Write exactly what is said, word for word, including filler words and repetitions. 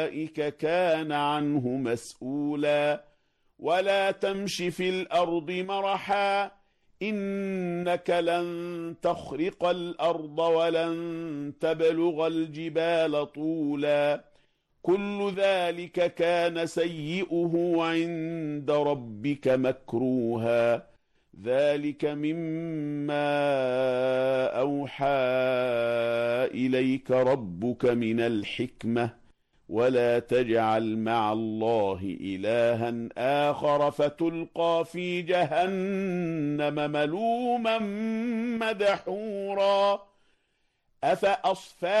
أولئك كان عنه مسؤولا ولا تمش في الأرض مرحا إنك لن تخرق الأرض ولن تبلغ الجبال طولا كل ذلك كان سيئه عند ربك مكروها ذلك مما أوحى إليك ربك من الحكمة ولا تجعل مع الله إلها آخر فتلقى في جهنم ملوما مدحورا أفأصفى